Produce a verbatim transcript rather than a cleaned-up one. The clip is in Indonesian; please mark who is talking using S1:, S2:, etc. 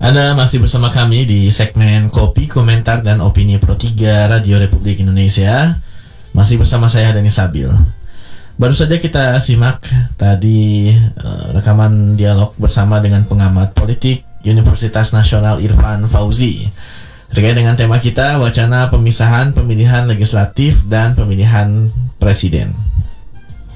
S1: Anda masih bersama kami di segmen Kopi, Komentar, dan Opini Pro tiga Radio Republik Indonesia. Masih bersama saya, Dani Sabil. Baru saja kita simak tadi uh, rekaman dialog bersama dengan pengamat politik Universitas Nasional Irfan Fauzi terkait dengan tema kita, wacana pemisahan pemilihan legislatif dan pemilihan presiden.